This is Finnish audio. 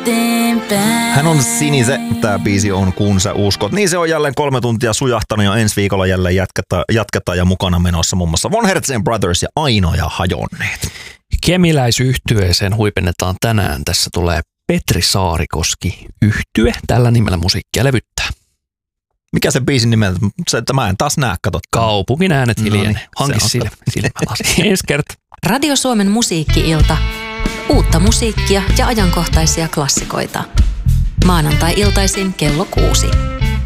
Hän on Sinise, tää biisi on Kun sä uskot. Niin se on jälleen 3 tuntia sujahtanut ja ensi viikolla jälleen jatketaan ja mukana menossa muun muassa Von Hertzen Brothers ja Aino ja Hajonneet. Kemiläisyhtyeeseen huipennetaan tänään. Tässä tulee Petri Saarikoski -yhtye. Tällä nimellä musiikkia levyttää. Mikä se biisin nimeltä? Mä en taas näe, kato. Kaupungin äänet hiljene. Hanki silmälasi. Ensi kerta. Radio Suomen musiikki-ilta. Uutta musiikkia ja ajankohtaisia klassikoita. Maanantai-iltaisin kello 6.